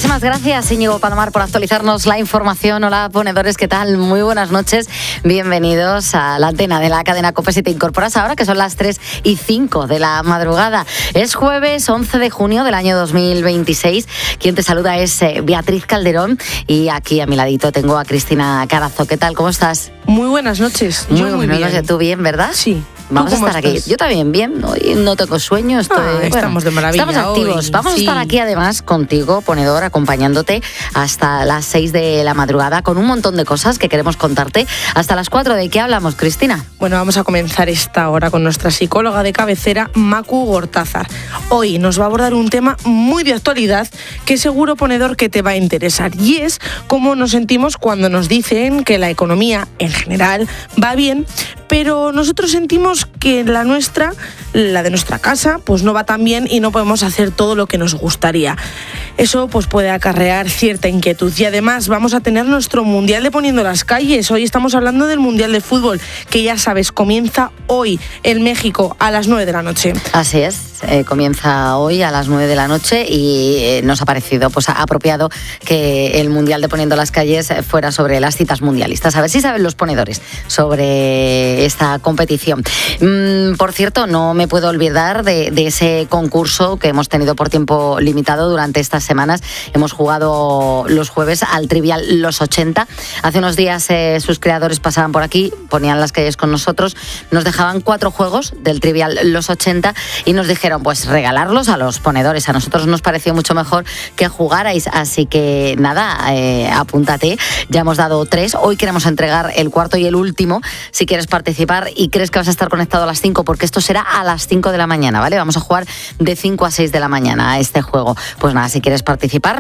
Muchísimas gracias, Íñigo Palomar, por actualizarnos la información. Hola, ponedores, ¿qué tal? Muy buenas noches. Bienvenidos a la antena de la cadena COPE. Si te incorporas ahora, que son las 3:05 de la madrugada. Es jueves 11 de junio del año 2026. Quien te saluda es Beatriz Calderón y aquí a mi ladito tengo a Cristina Carazo. ¿Qué tal? ¿Cómo estás? Muy buenas noches. Muy buenas noches. ¿Tú bien, verdad? Sí. Vamos a estar aquí. Yo también bien. Hoy no tengo sueño. Estamos de maravilla. Estamos activos. Hoy. Vamos a estar aquí además contigo, ponedor, acompañándote hasta las 6 de la madrugada con un montón de cosas que queremos contarte. Hasta las 4. ¿De qué hablamos, Cristina? Bueno, vamos a comenzar esta hora con nuestra psicóloga de cabecera, Macu Gortázar. Hoy nos va a abordar un tema muy de actualidad que seguro, ponedor, que te va a interesar. Y es cómo nos sentimos cuando nos dicen que la economía en general va bien, pero nosotros sentimos que la de nuestra casa, pues no va tan bien y no podemos hacer todo lo que nos gustaría. Eso pues puede acarrear cierta inquietud. Y además vamos a tener nuestro Mundial de Poniendo las Calles. Hoy estamos hablando del Mundial de Fútbol, que ya sabes, comienza hoy en México a las 9 de la noche. Así es, comienza hoy a las 9 de la noche y nos ha parecido pues apropiado que el Mundial de Poniendo las Calles fuera sobre las citas mundialistas. A ver si saben los ponedores sobre esta competición. Por cierto, no me puedo olvidar de ese concurso que hemos tenido por tiempo limitado durante estas semanas. Hemos jugado los jueves al Trivial Los 80. Hace unos días sus creadores pasaban por aquí, ponían las calles con nosotros, nos dejaban 4 juegos del Trivial Los 80 y nos dijeron pues regalarlos a los ponedores. A nosotros nos pareció mucho mejor que jugarais, así que nada, apúntate. Ya hemos dado 3. Hoy queremos entregar el cuarto y el último. Si quieres participar y crees que vas a estar conectado a las 5, porque esto será a las 5 de la mañana, ¿vale? Vamos a jugar de 5 a 6 de la mañana a este juego. Pues nada, si quieres participar,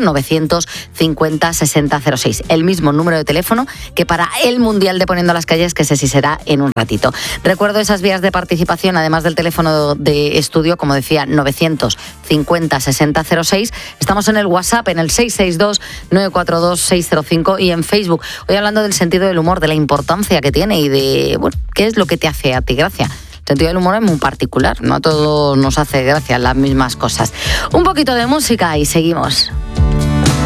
950 60 06. El mismo número de teléfono que para el Mundial de Poniendo las Calles, que ese sí será en un ratito. Recuerdo esas vías de participación, además del teléfono de estudio, como decía, 950 60 06. Estamos en el WhatsApp, en el 662 942 605 y en Facebook. Hoy hablando del sentido del humor, de la importancia que tiene y de, bueno, qué es lo que te hace a ti gracia. El sentido del humor es muy particular, no a todos nos hace gracia las mismas cosas. Un poquito de música y seguimos.